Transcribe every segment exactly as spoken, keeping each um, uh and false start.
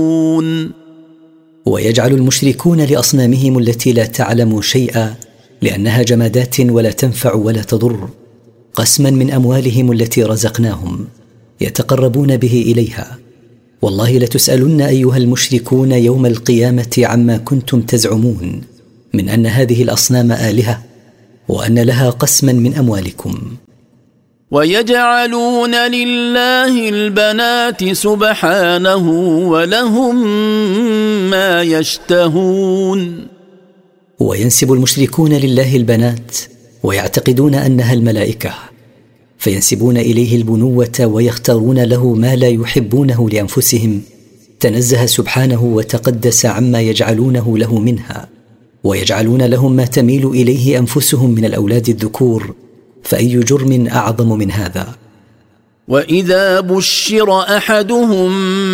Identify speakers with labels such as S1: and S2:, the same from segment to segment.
S1: ويجعل المشركون لأصنامهم التي لا تعلم شيئا لأنها جمادات ولا تنفع ولا تضر قسما من أموالهم التي رزقناهم يتقربون به إليها. والله لتسألن أيها المشركون يوم القيامة عما كنتم تزعمون من أن هذه الأصنام آلهة وأن لها قسما من أموالكم.
S2: ويجعلون لله البنات سبحانه ولهم ما يشتهون.
S1: وينسب المشركون لله البنات ويعتقدون أنها الملائكة فينسبون إليه البنوة ويختارون له ما لا يحبونه لأنفسهم تنزه سبحانه وتقدس عما يجعلونه له منها ويجعلون لهم ما تميل إليه أنفسهم من الأولاد الذكور فأي جرم أعظم من هذا.
S2: وإذا بشر أحدهم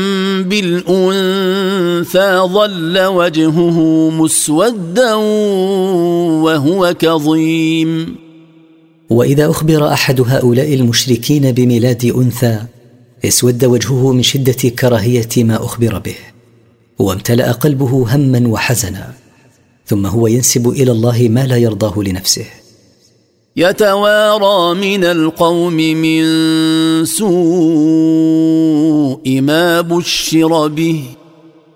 S2: بالأنثى ظل وجهه مسودا وهو كظيم.
S1: وإذا أخبر أحد هؤلاء المشركين بميلاد أنثى اسود وجهه من شدة كراهية ما أخبر به وامتلأ قلبه هما وحزنا ثم هو ينسب إلى الله ما لا يرضاه لنفسه.
S2: يتوارى من القوم من سوء ما بشر به